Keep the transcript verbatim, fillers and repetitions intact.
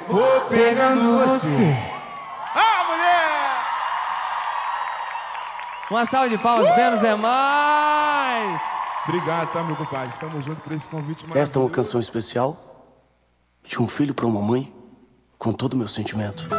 vou pegando você. Ah, mulher! Uma salva de palmas, uh! menos é mais! Obrigado, tá, meu compadre? Estamos juntos por esse convite maravilhoso. Esta é uma canção especial de um filho para uma mãe, com todo o meu sentimento.